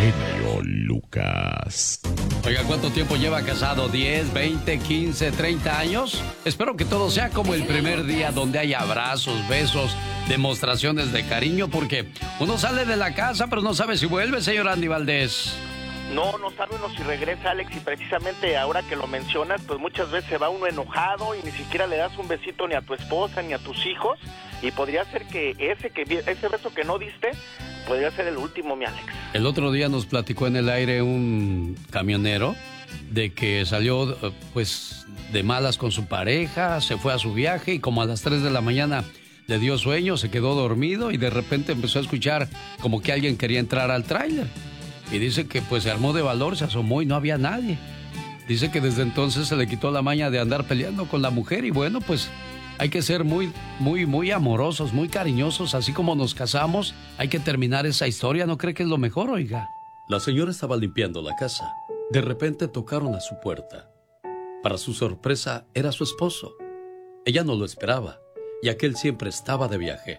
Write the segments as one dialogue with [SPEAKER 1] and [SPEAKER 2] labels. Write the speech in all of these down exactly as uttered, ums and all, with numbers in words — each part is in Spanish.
[SPEAKER 1] genio Lucas.
[SPEAKER 2] Oiga, ¿cuánto tiempo lleva casado? ¿diez, veinte, quince, treinta años? Espero que todo sea como el primer día, donde hay abrazos, besos, demostraciones de cariño, porque uno sale de la casa, pero no sabe si vuelve, señor Andy Valdés.
[SPEAKER 3] No, no sabe uno si regresa, Alex, y precisamente ahora que lo mencionas, pues muchas veces se va uno enojado y ni siquiera le das un besito ni a tu esposa ni a tus hijos, y podría ser que ese que ese beso que no diste podría ser el último, mi Alex.
[SPEAKER 2] El otro día nos platicó en el aire un camionero de que salió pues de malas con su pareja, se fue a su viaje y como a las tres de la mañana le dio sueño, se quedó dormido y de repente empezó a escuchar como que alguien quería entrar al tráiler. Y dice que pues se armó de valor, se asomó y no había nadie. Dice que desde entonces se le quitó la maña de andar peleando con la mujer y bueno, pues hay que ser muy, muy, muy amorosos, muy cariñosos, así como nos casamos, hay que terminar esa historia, ¿no cree que es lo mejor, oiga? La señora estaba limpiando la casa. De repente tocaron a su puerta. Para su sorpresa, era su esposo. Ella no lo esperaba, ya que él siempre estaba de viaje.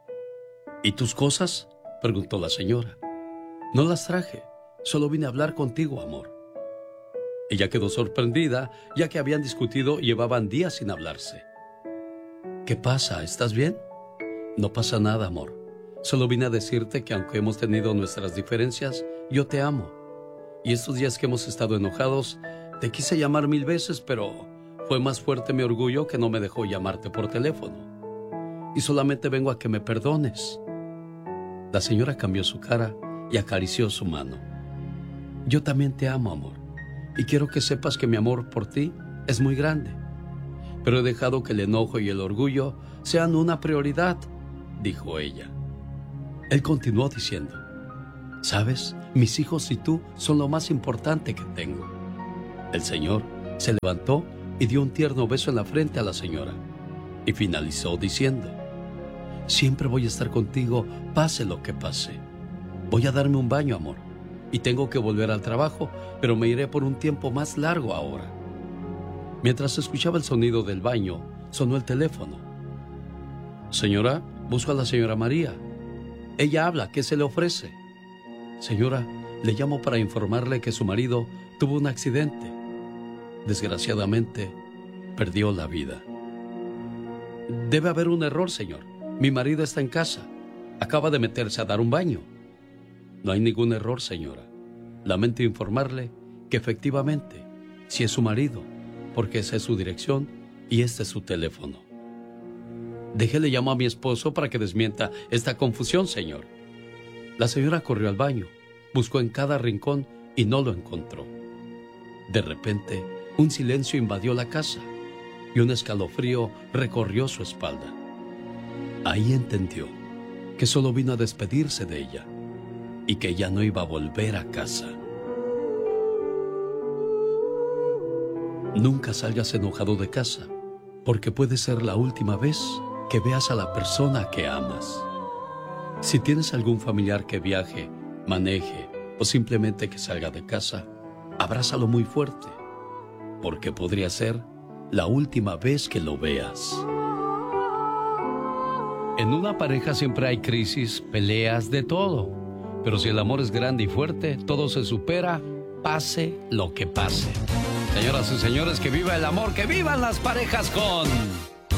[SPEAKER 2] ¿Y tus cosas?, preguntó la señora. No las traje, solo vine a hablar contigo, amor. Ella quedó sorprendida, ya que habían discutido y llevaban días sin hablarse. ¿Qué pasa? ¿Estás bien? No pasa nada, amor. Solo vine a decirte que aunque hemos tenido nuestras diferencias, yo te amo. Y estos días que hemos estado enojados, te quise llamar mil veces, pero fue más fuerte mi orgullo que no me dejó llamarte por teléfono. Y solamente vengo a que me perdones. La señora cambió su cara y acarició su mano. Yo también te amo, amor, y quiero que sepas que mi amor por ti es muy grande. Pero he dejado que el enojo y el orgullo sean una prioridad, dijo ella. Él continuó diciendo, ¿sabes? Mis hijos y tú son lo más importante que tengo. El señor se levantó y dio un tierno beso en la frente a la señora, y finalizó diciendo, siempre voy a estar contigo, pase lo que pase. Voy a darme un baño, amor, y tengo que volver al trabajo, pero me iré por un tiempo más largo ahora. Mientras escuchaba el sonido del baño, sonó el teléfono. Señora, busco a la señora María. Ella habla, ¿qué se le ofrece? Señora, le llamo para informarle que su marido tuvo un accidente. Desgraciadamente, perdió la vida. Debe haber un error, señor. Mi marido está en casa. Acaba de meterse a dar un baño. No hay ningún error, señora. Lamento informarle que efectivamente, sí es su marido, porque esa es su dirección y este es su teléfono. Déjele llamo a mi esposo para que desmienta esta confusión, señor. La señora corrió al baño, buscó en cada rincón y no lo encontró. De repente, un silencio invadió la casa y un escalofrío recorrió su espalda. Ahí entendió que solo vino a despedirse de ella y que ya no iba a volver a casa. Nunca salgas enojado de casa, porque puede ser la última vez que veas a la persona que amas. Si tienes algún familiar que viaje, maneje o simplemente que salga de casa, abrázalo muy fuerte, porque podría ser la última vez que lo veas. En una pareja siempre hay crisis, peleas, de todo. Pero si el amor es grande y fuerte, todo se supera, pase lo que pase. Señoras y señores, que viva el amor, que vivan las parejas con